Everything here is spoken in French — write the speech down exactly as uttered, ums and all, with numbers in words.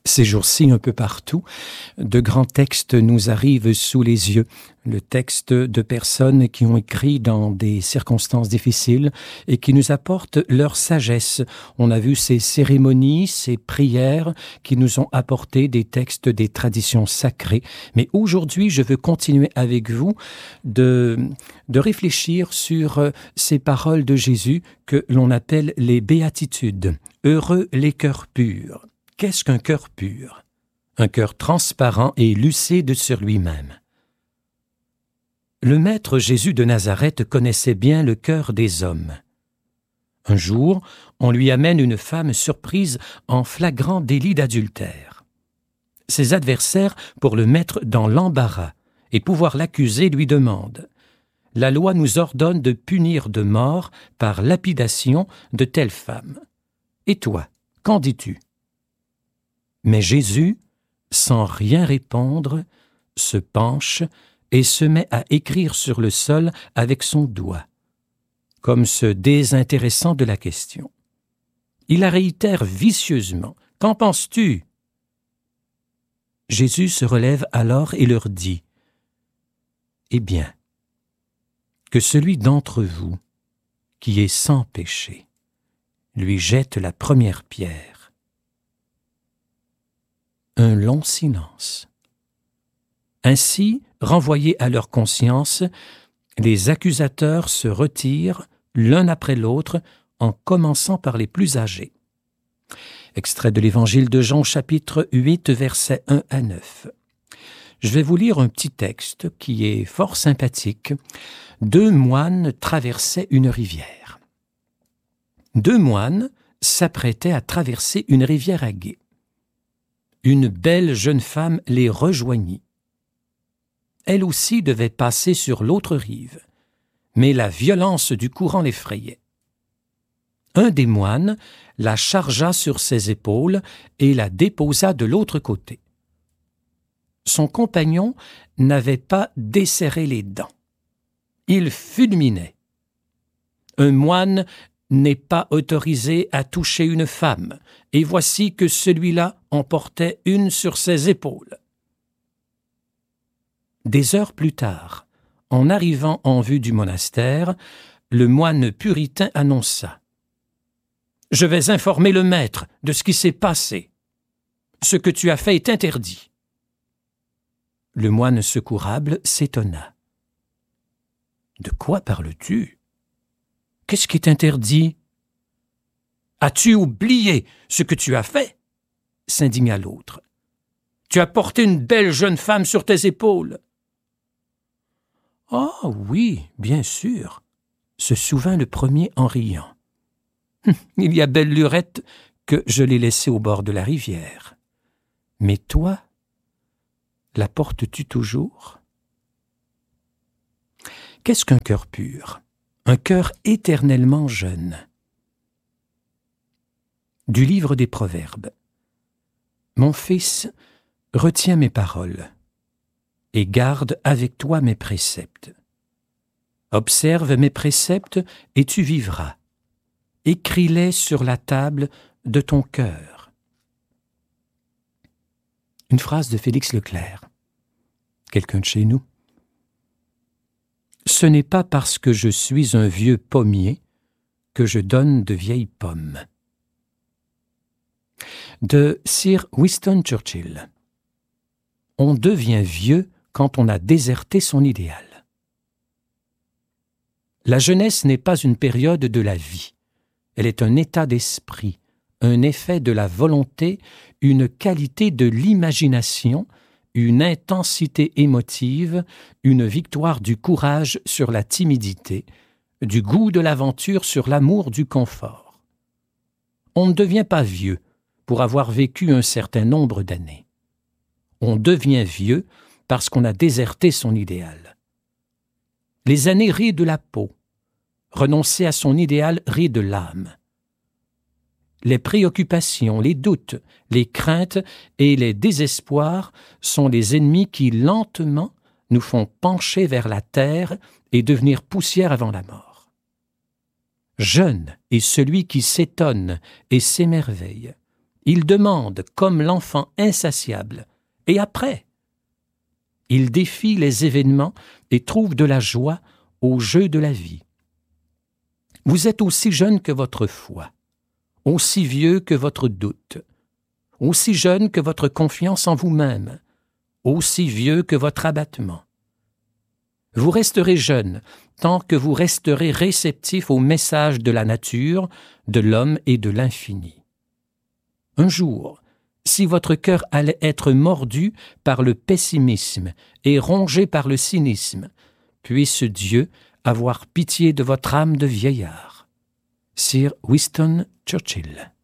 Ces jours-ci, un peu partout, de grands textes nous arrivent sous les yeux. Le texte de personnes qui ont écrit dans des circonstances difficiles et qui nous apportent leur sagesse. On a vu ces cérémonies, ces prières qui nous ont apporté des textes des traditions sacrées. Mais aujourd'hui, je veux continuer avec vous de, de réfléchir sur ces paroles de Jésus que l'on appelle les béatitudes. Heureux les cœurs purs. Qu'est-ce qu'un cœur pur? Un cœur transparent et lucide sur lui-même. Le maître Jésus de Nazareth connaissait bien le cœur des hommes. Un jour, on lui amène une femme surprise en flagrant délit d'adultère. Ses adversaires, pour le mettre dans l'embarras et pouvoir l'accuser, lui demandent « La loi nous ordonne de punir de mort par lapidation de telle femme. Et toi, qu'en dis-tu » Mais Jésus, sans rien répondre, se penche et se met à écrire sur le sol avec son doigt, comme se désintéressant de la question. Il la réitère vicieusement. « Qu'en penses-tu » Jésus se relève alors et leur dit « Eh bien, que celui d'entre vous qui est sans péché lui jette la première pierre. » Un long silence. Ainsi, renvoyés à leur conscience, les accusateurs se retirent l'un après l'autre en commençant par les plus âgés. Extrait de l'Évangile de Jean, chapitre huit, versets un à neuf. Je vais vous lire un petit texte qui est fort sympathique. Deux moines traversaient une rivière. Deux moines s'apprêtaient à traverser une rivière à gué. Une belle jeune femme les rejoignit. Elle aussi devait passer sur l'autre rive, mais la violence du courant l'effrayait. Un des moines la chargea sur ses épaules et la déposa de l'autre côté. Son compagnon n'avait pas desserré les dents. Il fulminait. Un moine n'est pas autorisé à toucher une femme, et voici que celui-là en portait une sur ses épaules. Des heures plus tard, en arrivant en vue du monastère, le moine puritain annonça « Je vais informer le maître de ce qui s'est passé. Ce que tu as fait est interdit. » Le moine secourable s'étonna. « De quoi parles-tu ? Qu'est-ce qui est interdit? »« As-tu oublié ce que tu as fait ?» s'indigna l'autre. « Tu as porté une belle jeune femme sur tes épaules. »« Ah oui, bien sûr, » se souvint le premier en riant. « Il y a belle lurette que je l'ai laissée au bord de la rivière. Mais toi, la portes-tu toujours? » Qu'est-ce qu'un cœur pur? Un cœur éternellement jeune. Du livre des Proverbes. Mon fils, retiens mes paroles et garde avec toi mes préceptes. Observe mes préceptes et tu vivras. Écris-les sur la table de ton cœur. Une phrase de Félix Leclerc. Quelqu'un de chez nous. Ce n'est pas parce que je suis un vieux pommier que je donne de vieilles pommes. De Sir Winston Churchill. On devient vieux quand on a déserté son idéal. La jeunesse n'est pas une période de la vie. Elle est un état d'esprit, un effet de la volonté, une qualité de l'imagination, une intensité émotive, une victoire du courage sur la timidité, du goût de l'aventure sur l'amour du confort. On ne devient pas vieux pour avoir vécu un certain nombre d'années. On devient vieux parce qu'on a déserté son idéal. Les années rient de la peau. Renoncer à son idéal rit de l'âme. Les préoccupations, les doutes, les craintes et les désespoirs sont les ennemis qui, lentement, nous font pencher vers la terre et devenir poussière avant la mort. Jeune est celui qui s'étonne et s'émerveille, Il demande comme l'enfant insatiable. Et après? Il défie les événements et trouve de la joie au jeu de la vie. Vous êtes aussi jeune que votre foi, aussi vieux que votre doute, aussi jeune que votre confiance en vous-même, aussi vieux que votre abattement. Vous resterez jeune tant que vous resterez réceptif au message de la nature, de l'homme et de l'infini. Un jour, si votre cœur allait être mordu par le pessimisme et rongé par le cynisme, puisse Dieu avoir pitié de votre âme de vieillard. Sir Winston Churchill.